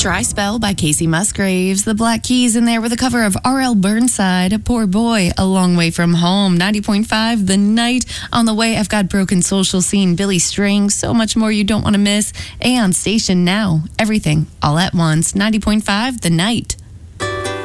Dry Spell by Casey Musgraves. The Black Keys in there with a cover of R.L. Burnside, Poor Boy, A Long Way From Home. 90.5, The Night. On the way, I've got Broken Social Scene, Billy Strings, so much more you don't want to miss. Aeon Station Now, everything all at once. 90.5, The Night.